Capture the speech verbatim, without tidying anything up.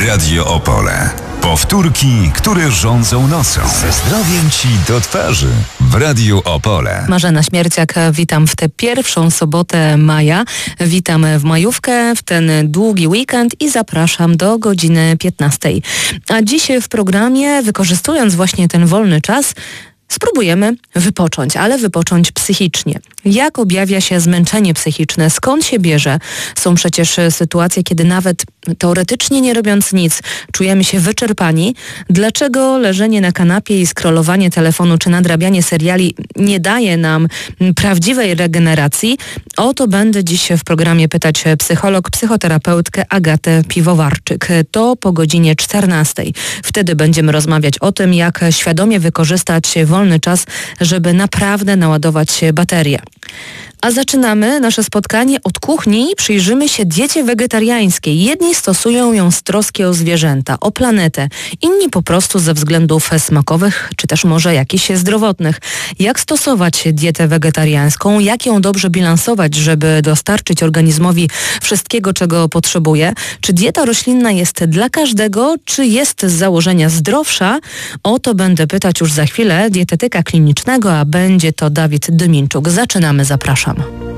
Radio Opole. Powtórki, które rządzą nocą. Ze zdrowiem ci do twarzy. W Radiu Opole. Marzena Śmierciak, witam w tę pierwszą sobotę maja. Witam w majówkę, w ten długi weekend i zapraszam do godziny piętnastej. A dziś w programie, wykorzystując właśnie ten wolny czas, spróbujemy wypocząć, ale wypocząć psychicznie. Jak objawia się zmęczenie psychiczne? Skąd się bierze? Są przecież sytuacje, kiedy nawet teoretycznie nie robiąc nic, czujemy się wyczerpani. Dlaczego leżenie na kanapie i scrollowanie telefonu czy nadrabianie seriali nie daje nam prawdziwej regeneracji? O to będę dziś w programie pytać psycholog, psychoterapeutkę Agatę Piwowarczyk. To po godzinie czternastej. Wtedy będziemy rozmawiać o tym, jak świadomie wykorzystać wolny czas, żeby naprawdę naładować się baterię. A zaczynamy nasze spotkanie od kuchni i przyjrzymy się diecie wegetariańskiej. Jedni stosują ją z troski o zwierzęta, o planetę, inni po prostu ze względów smakowych, czy też może jakichś zdrowotnych. Jak stosować dietę wegetariańską? Jak ją dobrze bilansować, żeby dostarczyć organizmowi wszystkiego, czego potrzebuje? Czy dieta roślinna jest dla każdego, czy jest z założenia zdrowsza? O to będę pytać już za chwilę dietetyka klinicznego, a będzie to Dawid Dyminczuk. Zaczynamy, zapraszam.